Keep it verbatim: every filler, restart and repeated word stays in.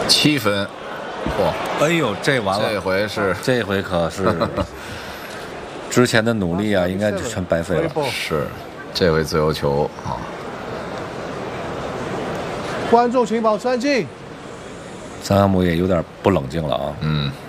七分，哇！ 哎呦，这完了， 这回是这回可是之前的努力啊，应该就全白费了。 是，这回自由球啊！ 观众请保持安静。 桑哈姆也有点不冷静了啊。 嗯。